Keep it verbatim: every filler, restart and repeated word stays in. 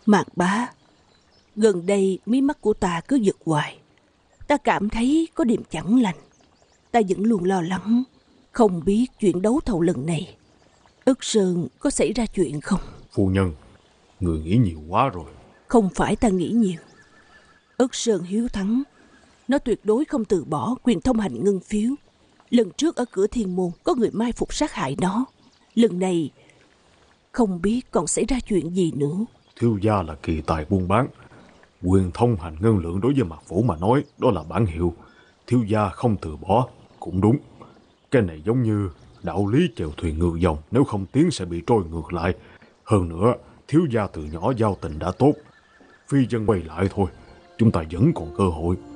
Mạc bá, gần đây mí mắt của ta cứ giật hoài. Ta cảm thấy có điểm chẳng lành. Ta vẫn luôn lo lắng, không biết chuyện đấu thầu lần này Ất Sơn có xảy ra chuyện không. Phu nhân, người nghĩ nhiều quá rồi. Không phải ta nghĩ nhiều. Ất Sơn hiếu thắng, nó tuyệt đối không từ bỏ quyền thông hành ngân phiếu. Lần trước ở cửa thiên môn có người mai phục sát hại nó. Lần này không biết còn xảy ra chuyện gì nữa. Thiếu gia là kỳ tài buôn bán, quyền thông hành ngân lượng đối với Mạc Phủ mà nói đó là bản hiệu. Thiếu gia không từ bỏ cũng đúng. Cái này giống như đạo lý chèo thuyền ngược dòng, nếu không tiến sẽ bị trôi ngược lại. Hơn nữa, thiếu gia từ nhỏ giao tình đã tốt, phi dân quay lại thôi, chúng ta vẫn còn cơ hội.